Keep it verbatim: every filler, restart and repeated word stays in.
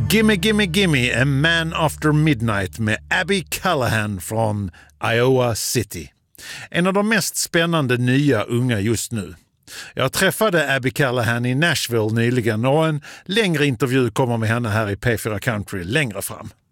Gimme Gimme Gimme, A Man After Midnight med Abby Callahan från Iowa City. En av de mest spännande nya unga just nu. Jag träffade Abby Callahan i Nashville nyligen och en längre intervju kommer med henne här i P fyra Country längre fram.